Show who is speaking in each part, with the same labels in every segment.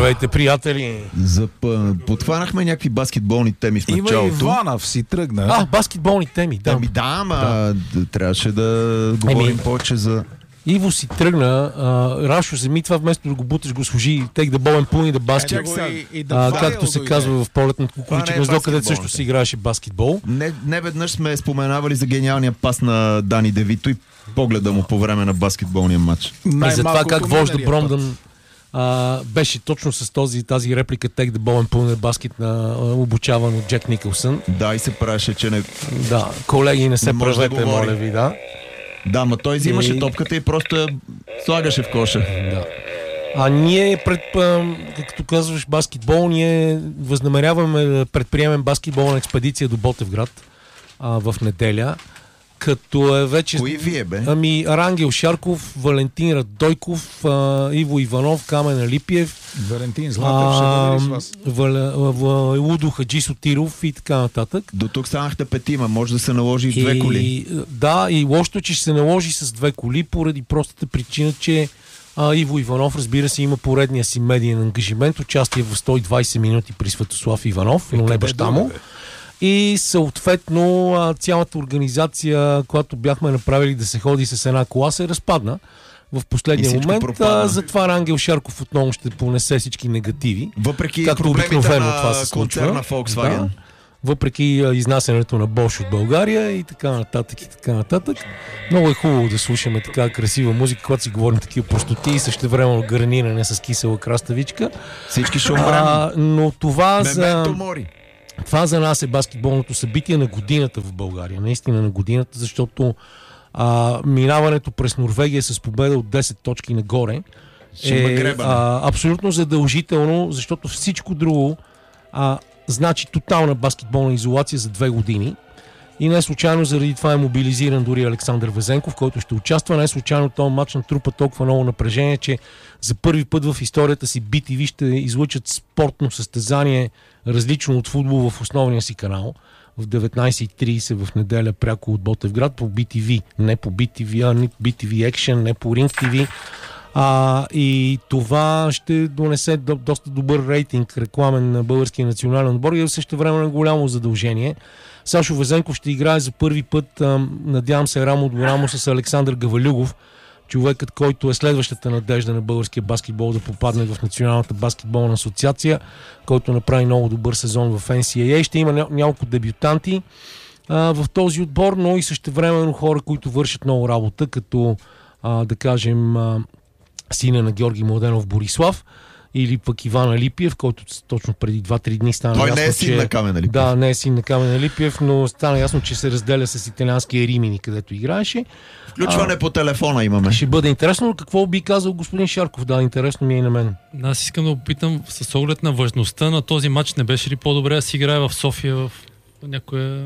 Speaker 1: Здравейте, приятели!
Speaker 2: Подхванахме някакви баскетболни теми в началото.
Speaker 3: Има Иванов си тръгна.
Speaker 1: Баскетболни теми, да.
Speaker 2: Трябваше да говорим повече за...
Speaker 1: Иво си тръгна, Рашо вземи това, вместо да го буташ, го служи take the ball and pull in the basket. Както се казва в полет на кукуриче гнездо, където също си играеше баскетбол.
Speaker 2: Не веднъж сме споменавали за гениалния пас на Дани Девито и погледа му по време на баскетболния матч.
Speaker 1: И за това как вожда Бромдън беше точно с тази реплика take the ball and pull in the basket на обучаван от Джек Никълсън.
Speaker 2: Да, и се правеше, че не...
Speaker 1: Да, колеги, не се правете, моля ви, да.
Speaker 2: Да, ма той взимаше топката и просто я слагаше в коша.
Speaker 1: Да. А ние, както казваш, баскетбол, ние възнамеряваме да предприемем баскетболна експедиция до Ботевград в неделя. Като е вече...
Speaker 2: Кои вие, бе?
Speaker 1: Рангел Шарков, Валентин Радойков, Иво Иванов, Камен Алипиев,
Speaker 3: Валентин Златев ще бъде с вас.
Speaker 1: Лудо Хаджи Сотиров и така нататък.
Speaker 2: До тук станахте петима, може да се наложи и две коли.
Speaker 1: Да, и лошото, че ще се наложи с две коли, поради простата причина, че Иво Иванов, разбира се, има поредния си медиен ангажимент, участие в 120 минути при Светослав Иванов, но не баща му. И съответно цялата организация, която бяхме направили да се ходи с една кола, се разпадна в последния момент. Затова Рангел Шарков отново ще понесе всички негативи.
Speaker 2: Въпреки проблемите на концерна на Volkswagen.
Speaker 1: Да, въпреки изнасянето на Bosch от България и така нататък и така нататък. Много е хубаво да слушаме така красива музика, когато си говорим такива простоти и същевременно гарниране с кисела краставичка.
Speaker 2: Всички ще умрем.
Speaker 1: Но това за нас е баскетболното събитие на годината в България. Наистина на годината, защото минаването през Норвегия с победа от 10 точки нагоре е абсолютно задължително, защото всичко друго значи тотална баскетболна изолация за 2 години. И не случайно заради това е мобилизиран дори Александър Везенков, който ще участва. Не случайно този матч натрупа толкова много напрежение, че за първи път в историята си BTV ще излъчат спортно състезание, различно от футбол, в основния си канал. В 19:30 в неделя пряко от Ботевград по BTV. Не по BTV, не BTV Action, не по Ring TV. И това ще донесе доста добър рейтинг рекламен на българския национален отбор и също време на голямо задължение. Сашо Везенков ще играе за първи път, надявам се, рамо до рамо с Александър Гавалюгов, човекът, който е следващата надежда на българския баскетбол да попадне в Националната баскетболна асоциация, който направи много добър сезон в NCAA. Ще има няколко дебютанти в този отбор, но и същевременно хора, които вършат много работа, като да кажем сина на Георги Младенов Борислав, или пък Иван Алипиев, който точно преди 2-3 дни стана ясно,
Speaker 2: че... Той не е син на Камен Алипиев.
Speaker 1: Да, не е син на Камен Алипиев, но стана ясно, че се разделя с италианския Римини, където играеше.
Speaker 2: Включване по телефона имаме.
Speaker 1: Ще бъде интересно, но какво би казал господин Шарков? Да, интересно ми е и на мен.
Speaker 4: Аз искам да попитам, с оглед на важността на този матч, не беше ли по-добре да си играе в София в някоя...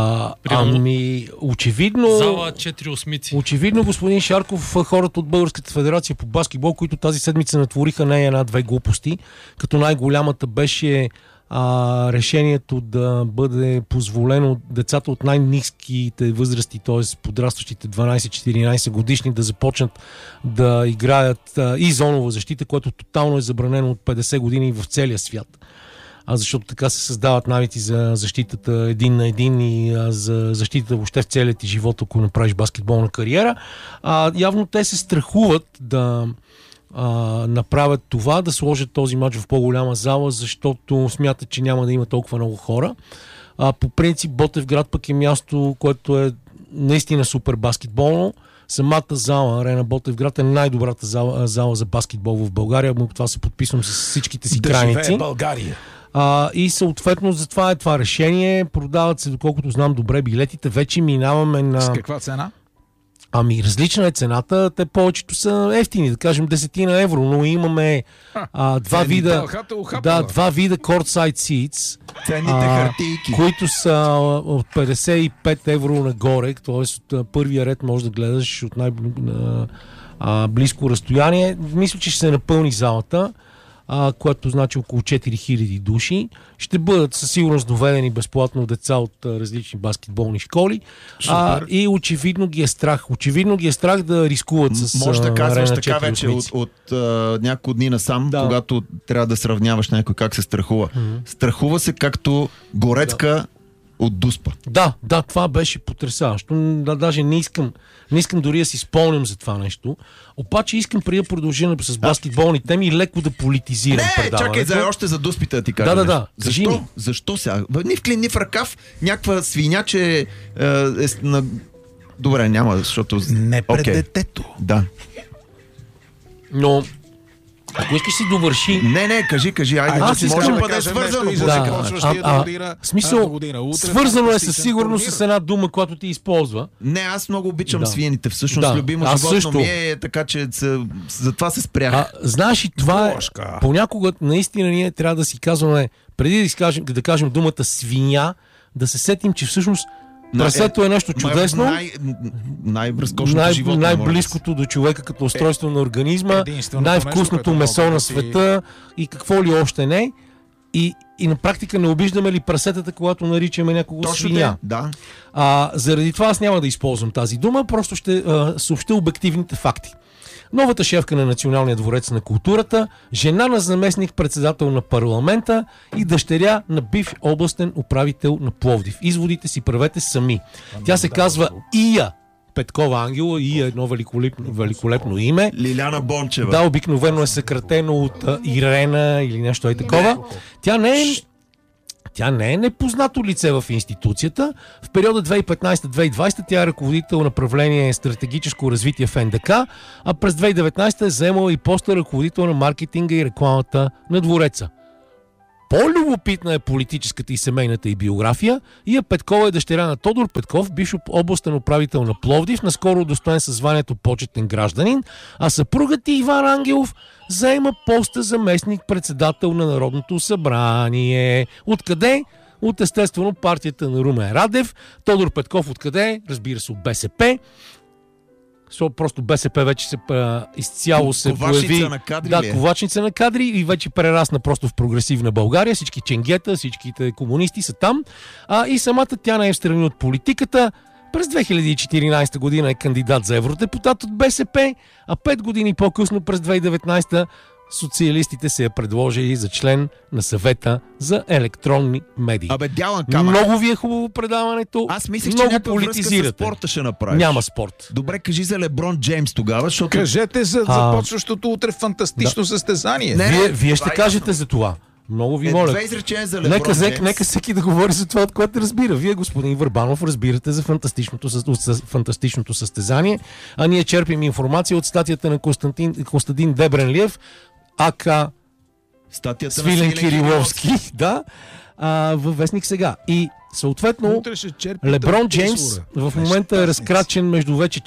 Speaker 1: очевидно...
Speaker 4: Зала 4 осмици.
Speaker 1: Очевидно, господин Шарков, хората от Българската федерация по баскетбол, които тази седмица натвориха не една-две глупости, като най-голямата беше решението да бъде позволено децата от най-ниските възрасти, т.е. подрастващите 12-14 годишни, да започнат да играят и зонова защита, което тотално е забранено от 50 години в целия свят. Защото така се създават навици за защитата един на един и за защитата въобще в целият ти живот, ако направиш баскетболна кариера. Явно те се страхуват да направят това, да сложат този матч в по-голяма зала, защото смятат, че няма да има толкова много хора. По принцип Ботевград пък е място, което е наистина супер баскетболно. Самата зала, Арена Ботевград, е най-добрата зала за баскетбол в България. Това се подписвам с всичките си крайници.
Speaker 3: Да живее България!
Speaker 1: И съответно затова е това решение. Продават се, доколкото знам, добре билетите. Вече минаваме на...
Speaker 3: С каква цена?
Speaker 1: Различна е цената. Те повечето са ефтини, да кажем 10 евро, но имаме два вида courtside seats, които са от 55 евро нагоре, т.е. от първия ред можеш да гледаш от най-близко разстояние. Мисля, че ще се напълни залата. което значи около 4000 души. Ще бъдат със сигурност доведени безплатно деца от различни баскетболни школи. И очевидно ги е страх. Очевидно ги е страх да рискуват с
Speaker 2: може да казваш така вече
Speaker 1: ученици.
Speaker 2: от няколко дни насам, когато трябва да сравняваш някой как се страхува. Страхува се както Горецка от Дуспа.
Speaker 1: Да, това беше потресаващо. Даже не искам дори да си спомням за това нещо. Обаче искам преди да продължим с баскетболни теми и леко да политизирам предаването.
Speaker 2: Чакай още за Дуспите да ти кажа.
Speaker 1: Да.
Speaker 2: Защо сега? Ни в клин, ни в ръкав, някаква свиня, че Добре, няма, защото...
Speaker 3: Не пред детето.
Speaker 2: Да.
Speaker 1: Но... Ако искаш си довърши...
Speaker 2: Не, кажи. Айде, може да бъде свързано.
Speaker 1: Смисъл, свързано е със сигурност с една дума, която ти използва.
Speaker 2: Не, аз много обичам свиените. Всъщност, любимо животно ми е, така че затова се спрях.
Speaker 1: Знаеш и това е... Понякога наистина ние трябва да си казваме, преди да кажем думата свиня, да се сетим, че всъщност прасето е нещо чудесно.
Speaker 2: Най-разкошното животно.
Speaker 1: Най-близкото до човека като устройство на организма, най-вкусното месо на света и какво ли още не. И на практика не обиждаме ли прасетата, когато наричаме някого свиня.
Speaker 2: Да.
Speaker 1: Заради това аз няма да използвам тази дума, просто ще съобщя обективните факти. Новата шефка на Националния дворец на културата, жена на заместник-председател на парламента и дъщеря на бивш областен управител на Пловдив. Изводите си правете сами. Тя се казва Ия Петкова Ангела, Ия е едно великолепно име.
Speaker 2: Лиляна Бончева.
Speaker 1: Да, обикновено е съкратено от Ирена или нещо и такова. Тя не е непознато лице в институцията. В периода 2015-2020 тя е ръководител на направление стратегическо развитие в НДК, а през 2019 е заемала и поста ръководител на маркетинга и рекламата на двореца. По-любопитна е политическата и семейната и биография. Ия Петкова е дъщеря на Тодор Петков, бивш областен управител на Пловдив, наскоро удостоен със званието почетен гражданин, а съпругът Иван Ангелов заема поста заместник-председател на Народното събрание. Откъде? От естествено партията на Румен Радев. Тодор Петков откъде? Разбира се, от БСП. Просто БСП вече изцяло се появи. Ковачница на кадри и вече прерасна просто в прогресивна България. Всички ченгета, всичките комунисти са там. И самата тя не е в страни от политиката. През 2014 година е кандидат за евродепутат от БСП, а 5 години по-късно през 2019 социалистите се я предложили за член на съвета за електронни медии. Много ви е хубаво предаването.
Speaker 2: Аз мислех, че някаква връзка с спорта ще направиш.
Speaker 1: Няма спорт.
Speaker 2: Добре, кажи за Леброн Джеймс тогава, защото...
Speaker 3: Кажете за започващото утре фантастично състезание.
Speaker 1: Вие ще кажете за това. Много ви моля. Нека всеки да говори за това, от което разбира. Вие, господин Върбанов, разбирате за фантастичното състезание, а ние черпим информация от статията на Костадин Дебренлиев, ака Свилен Кириловски, във вестник Сега. И съответно Леброн Джеймс в момента е разкрачен между вече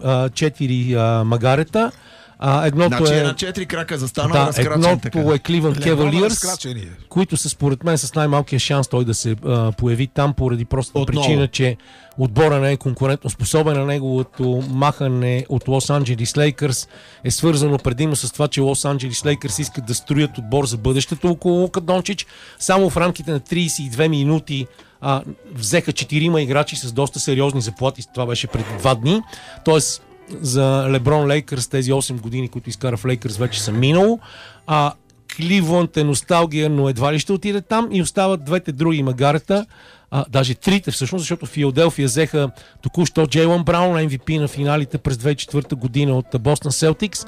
Speaker 1: 4 магарета. Едното
Speaker 2: е на 4 крака застанал,
Speaker 1: едното е Cleveland Cavaliers, които са според мен с най-малкия шанс той да се появи там поради простата причина, че отбора не е конкурентно способен, на неговото махане от Лос Анджелис Лейкърс е свързано предимно с това, че Лос Анджелис Лейкърс искат да строят отбор за бъдещето около Лука Дончич. Само в рамките на 32 минути взеха 4 играчи с доста сериозни заплати. Това беше преди 2 дни. Тоест за Леброн Лейкърс тези 8 години, които изкара в Лейкърс, вече са минало. Кливланд е носталгия, но едва ли ще отиде там и остават двете други магарета, даже трите всъщност, защото Филаделфия взеха току-що Джейлън Браун, MVP на финалите през 2004 година от Бостън Селтикс.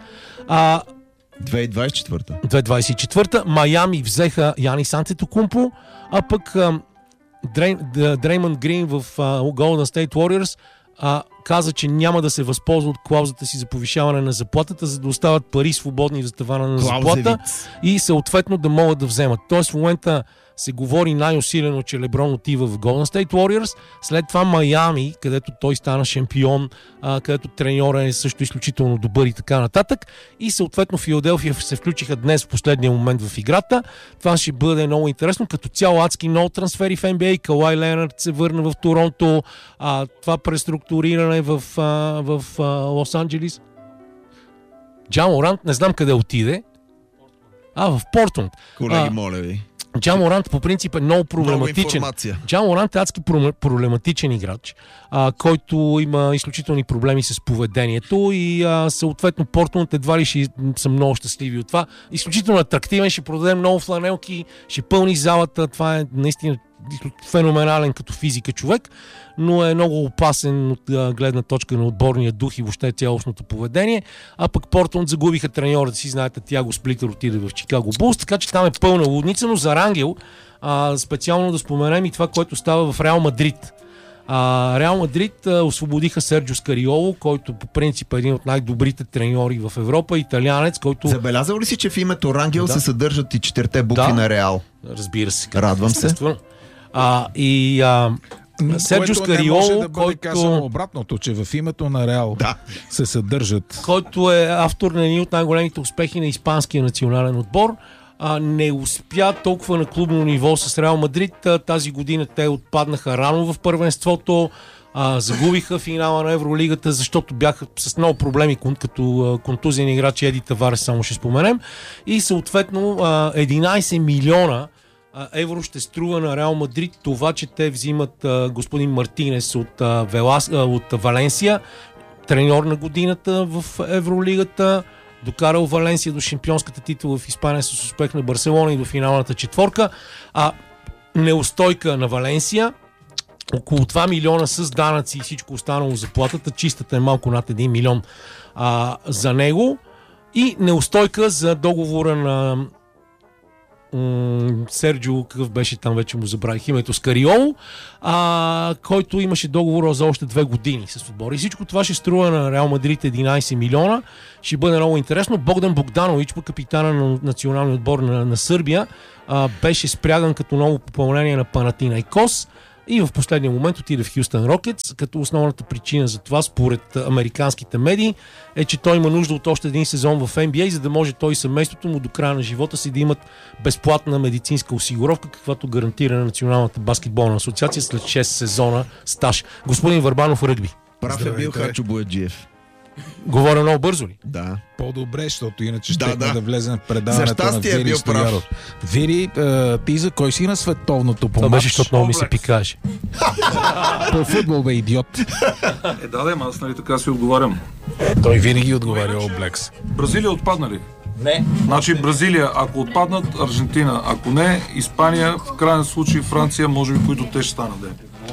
Speaker 1: 2024. Майами взеха Янис Антетокумпо, а пък Дреймънд Грин в Golden State Warriors каза, че няма да се възползва от клаузата си за повишаване на заплатата, за да остават пари свободни за тавана на заплата и съответно да могат да вземат. Тоест в момента се говори най-усилено, че Леброн отива в Golden State Warriors, след това Майами, където той стана шампион, където треньора е също изключително добър и така нататък, и съответно Филаделфия се включиха днес в последния момент в играта. Това ще бъде много интересно, като цяло адски много трансфери в NBA. Кауай Ленард се върна в Торонто, това преструктуриране в Лос Анджелис. Джа Морант не знам къде отиде. В Портленд.
Speaker 2: Колеги, моля ви.
Speaker 1: Джа Морант по принцип е много проблематичен. Джа Морант е адски проблематичен играч, който има изключителни проблеми с поведението и съответно Портленд едва ли ще са много щастливи от това. Изключително атрактивен, ще продаде много фланелки, ще пълни залата. Това е наистина феноменален като физика човек, но е много опасен от гледна точка на отборния дух и въобще цялостното поведение. А пък Портленд загубиха треньората си, знаете, Тиаго Сплитър отиде в Чикаго Булс, така че там е пълна лудница, но за Рангел специално да споменем и това, което става в Реал Мадрид. Реал Мадрид освободиха Серджио Скариоло, който по принцип е един от най-добрите треньори в Европа, италианец, който...
Speaker 2: Забелязал ли си, че в името Рангел се съдържат и 4 букви на Реал?
Speaker 1: Разбира се.
Speaker 2: Радвам се.
Speaker 1: Серджио Скариоло,
Speaker 3: може да бъде казано обратното, че в името на Реал се съдържат.
Speaker 1: Който е автор на един от най-големите успехи на испанския национален отбор. Не успя толкова на клубно ниво с Реал Мадрид. Тази година те отпаднаха рано в първенството. Загубиха финала на Евролигата, защото бяха с много проблеми, като контузен играч Еди Таварес, само ще споменем. И съответно 11 милиона евро ще струва на Реал Мадрид това, че те взимат господин Мартинес от Валенсия, треньор на годината в Евролигата, докарал Валенсия до шампионската титла в Испания с успех на Барселона и до финалната четворка. Неустойка на Валенсия, около 2 милиона с данъци и всичко останало заплатата, чистата е малко над 1 милион за него, и неустойка за договора на Серджио, какъв беше там, вече му забравих името, Скариоло, който имаше договор за още 2 години с отбора. И всичко това ще струва на Реал Мадрид 11 милиона. Ще бъде много интересно. Богдан Богданович, капитана на националния отбор на Сърбия, беше спряган като ново попълнение на Панатинайкос и в последния момент отиде в Хюстън Рокетс, като основната причина за това, според американските медии, е, че той има нужда от още един сезон в NBA, за да може той и семейството му до края на живота си да имат безплатна медицинска осигуровка, каквато гарантира на Националната баскетболна асоциация след 6 сезона стаж. Господин Върбанов, ръгби.
Speaker 2: Прав е бил Хачо Бояджиев.
Speaker 1: Говоря много бързо ли?
Speaker 2: Да.
Speaker 3: По-добре, защото иначе ще да влезем в предаването на
Speaker 2: Вири
Speaker 3: Вири Стояров. Вири, ти за кой си на световното по матч?
Speaker 1: Това беше, защото много ми се пикаше.
Speaker 3: По футбол, бе, идиот.
Speaker 5: Аз нали така си отговарям.
Speaker 3: Той винаги отговаря All Blacks.
Speaker 5: Бразилия отпадна ли?
Speaker 1: Не.
Speaker 5: Значи Бразилия, ако отпаднат, Аржентина, ако не, Испания, в крайен случай Франция, може би, които те ще станат.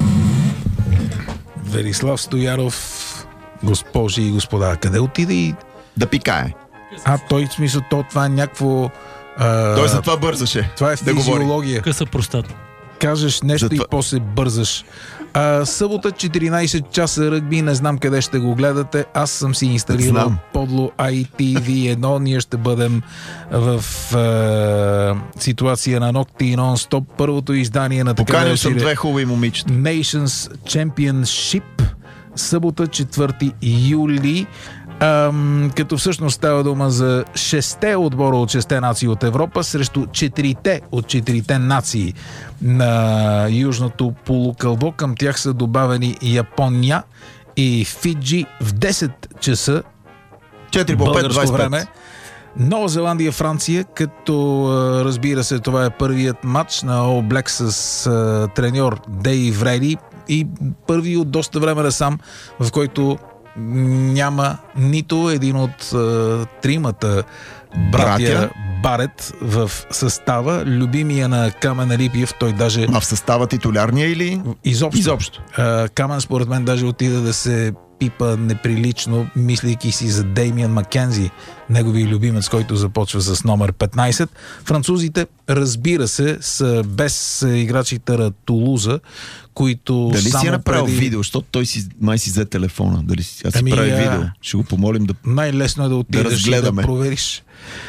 Speaker 3: Велислав Стояров, госпожи и господа, къде отиде и...
Speaker 2: Да пикае.
Speaker 3: Той в смисъл, това е някакво...
Speaker 2: Той за това бързаше.
Speaker 3: Това е физиология.
Speaker 4: Къса простата.
Speaker 3: Кажеш нещо и после бързаш. Събота 14 часа ръгби, не знам къде ще го гледате. Аз съм си инсталирал подло ITV1. Ние ще бъдем в ситуация на нокти и нон-стоп. Първото издание на така
Speaker 2: поканил съм 2 хубави момичета.
Speaker 3: Nations Championship, събота 4 юли. Като всъщност става дума за 6 отбора от 6 нации от Европа срещу 4 от 4 нации на Южното полукълбо. Към тях са добавени Япония и Фиджи в 10 часа
Speaker 2: 4 по 5, 25
Speaker 3: време. Нова Зеландия, Франция, като разбира се, това е първият матч на All Blacks с треньор Дейв Рейли и първи от доста време насам, в който няма нито един от тримата братя Барет в състава. Любимия на Камен Рипиев, той даже...
Speaker 2: в състава титулярния или?
Speaker 3: Изобщо. Камен според мен даже отида да се пипа неприлично, мислейки си за Деймиан Маккензи, негови любимец, който започва с номер 15. Французите, разбира се, са без играчите на Тулуза, които
Speaker 2: дали
Speaker 3: само
Speaker 2: си е направил
Speaker 3: преди...
Speaker 2: видео, защото той май си взе телефона. Дали си прави видео? Ще го помолим да
Speaker 3: най-лесно е да отидеш и да провериш.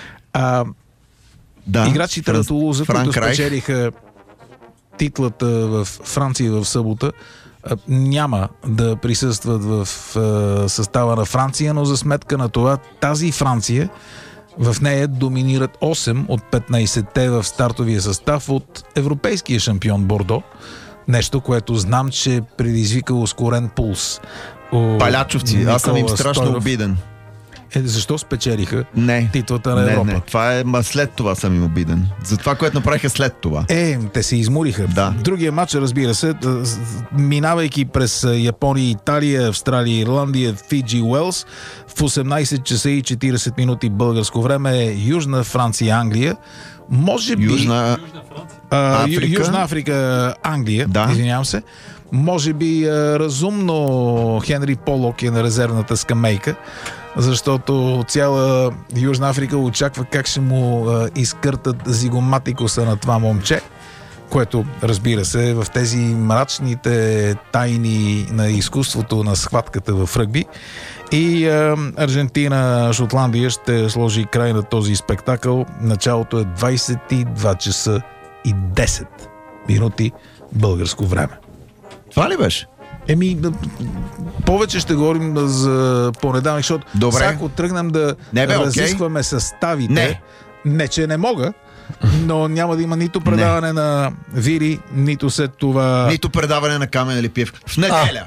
Speaker 3: Играчите на Тулуза, които спечелиха титлата в Франция в събота, няма да присъстват в състава на Франция, но за сметка на това тази Франция, в нея доминират 8 от 15-те в стартовия състав от европейския шампион Бордо. Нещо, което знам, че предизвика ускорен пулс.
Speaker 2: Палячовци, аз съм им страшно обиден.
Speaker 3: Защо спечелиха
Speaker 2: Не.
Speaker 3: титлата на Европа?
Speaker 2: Не. Това е, след това съм им обиден. За това, което направиха след това.
Speaker 3: Те се измориха.
Speaker 2: Да.
Speaker 3: Другия матч, разбира се, минавайки през Япония, Италия, Австралия, Ирландия, Фиджи, Уелс, в 18 часа и 40 минути българско време Южна Франция, Англия. Може би...
Speaker 2: Южна
Speaker 3: Африка, Англия, извинявам се. Може би разумно Хенри Полок е на резервната скамейка, защото цяла Южна Африка очаква как ще му изкъртат зигоматикуса на това момче, което, разбира се, в тези мрачните тайни на изкуството на схватката в ръгби. И Аржентина, Шотландия ще сложи край на този спектакъл. Началото е 22 часа и 10 минути българско време.
Speaker 2: Това ли беше?
Speaker 3: Повече ще говорим за понеделник, защото ако тръгнем да разискваме съставите, не че не мога, но няма да има нито предаване на Вири, нито след това...
Speaker 2: Нито предаване на Камен Липиев. В неделя!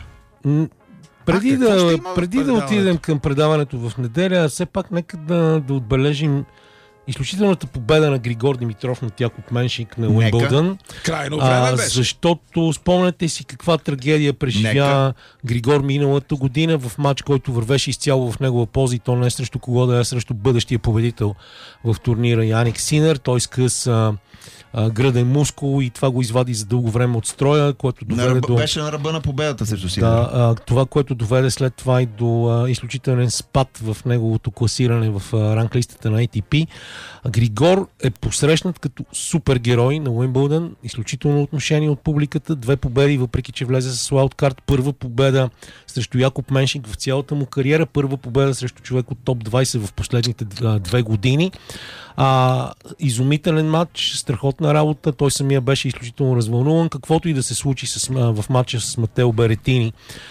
Speaker 1: Преди да отидем към предаването в неделя, все пак нека да отбележим изключителната победа на Григор Димитров над Якоб Меншик на Уимбълдън.
Speaker 3: Крайно време беше.
Speaker 1: Защото спомняте си каква трагедия преживя Григор миналата година в матч, който вървеше изцяло в негова полза и то не срещу кого да е, срещу бъдещия победител в турнира Яник Синер. Той скъса гръден мускул и това го извади за дълго време от строя, което доведе до...
Speaker 2: Беше на ръба на победата срещу Синер.
Speaker 1: Това, което доведе след това и до изключителен спад в неговото класиране в ранглистата на ATP. Григор е посрещнат като супергерой на Уимбълдън, изключително отношение от публиката, 2 победи, въпреки че влезе с уайлдкарт, първа победа срещу Якоб Меншик в цялата му кариера, първа победа срещу човек от топ 20 в последните 2 години. Изумителен матч, страхотна работа, той самия беше изключително развълнуван, каквото и да се случи в матча с Матео Беретини